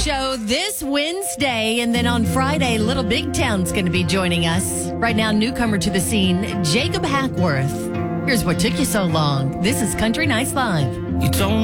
show this Wednesday. And then on Friday, Little Big Town's going to be joining us. Right now, newcomer to the scene, Jacob Hackworth. Here's what took you so long. This is Country Nights Live. You don't